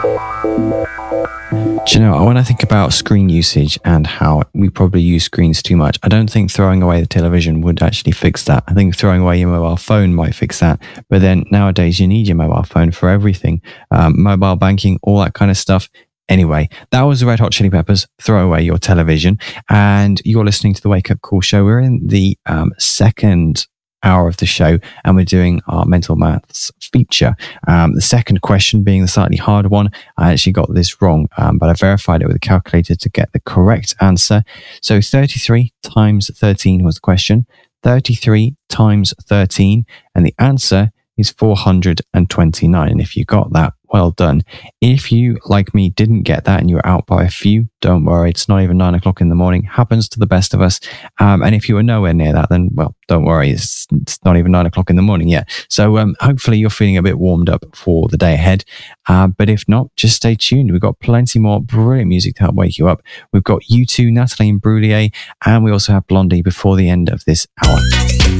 Do you know, when I think about screen usage and how we probably use screens too much, I don't think throwing away the television would actually fix that. I think throwing away your mobile phone might fix that. But then nowadays, you need your mobile phone for everything, mobile banking, all that kind of stuff. Anyway, that was the Red Hot Chili Peppers, Throw Away Your Television. And you're listening to the Wake Up Call show. We're in the second hour of the show, and we're doing our mental maths feature. The second question being the slightly hard one. I actually got this wrong, but I verified it with a calculator to get the correct answer. So 33 times 13 was the question. 33 times 13, and the answer is 429. And if you got that, well done. If you, like me, didn't get that and you were out by a few, don't worry. It's not even 9 o'clock in the morning. Happens to the best of us. And if you were nowhere near that, then, well, don't worry. It's not even 9 o'clock in the morning yet. So hopefully you're feeling a bit warmed up for the day ahead. But if not, just stay tuned. We've got plenty more brilliant music to help wake you up. We've got U2, Natalie Imbruglia, and we also have Blondie before the end of this hour.